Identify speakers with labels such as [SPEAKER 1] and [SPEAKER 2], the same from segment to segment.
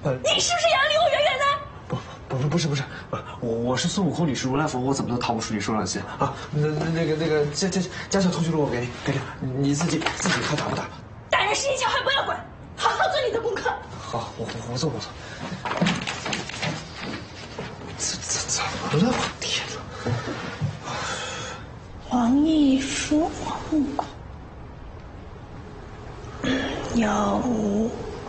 [SPEAKER 1] 你是不是也要离我远远的？
[SPEAKER 2] 不是，我是孙悟空，你是如来佛，我怎么都逃不出你手掌心啊！那个家教同学录我给你，你自己看打不打？
[SPEAKER 1] 大人是你小孩不要管，好好做你的功课。
[SPEAKER 2] 好，我做。怎么了？我天哪！
[SPEAKER 1] 王义夫，1592464。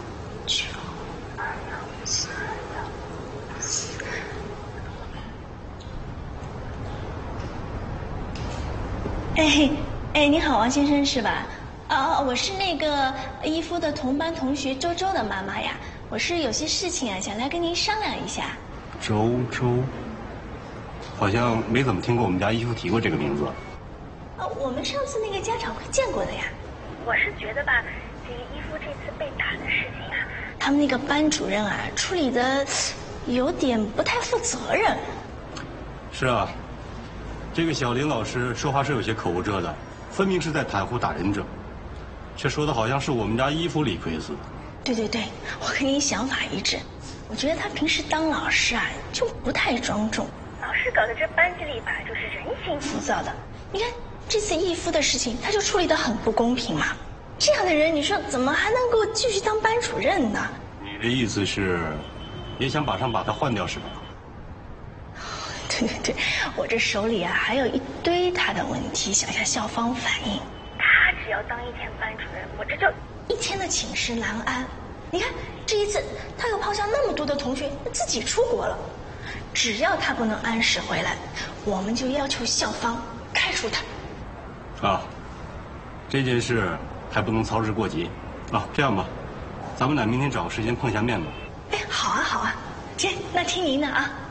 [SPEAKER 1] 你好，王先生是吧？我是那个义夫的同班同学周周的妈妈呀。我是有些事情想来跟您商量一下。
[SPEAKER 3] 周周，好像没怎么听过我们家义夫提过这个名字。
[SPEAKER 1] 我们上次那个家长会见过的呀。我是觉得吧，这个义夫这次被打的事情他们那个班主任处理的有点不太负责任。
[SPEAKER 3] 是啊，这个小林老师说话是有些口无遮拦，分明是在袒护打人者，却说的好像是我们家义夫理亏似的。对，
[SPEAKER 1] 我跟你想法一致。我觉得他平时当老师就不太庄重，老是搞得这班级里吧就是人心浮躁的。你看这次义夫的事情，他就处理得很不公平嘛。这样的人，你说怎么还能够继续当班主任呢？
[SPEAKER 3] 你的意思是，也想马上把他换掉是吧？
[SPEAKER 1] 对，我这手里还有一堆他的问题想向校方反映。他只要当1天班主任，我这就1天的寝食难安。你看这一次他又抛下那么多的同学自己出国了，只要他不能按时回来，我们就要求校方开除他。
[SPEAKER 3] 这件事还不能操之过急。这样吧，咱们俩明天找个时间碰下面吧。
[SPEAKER 1] 好啊，那听您的啊。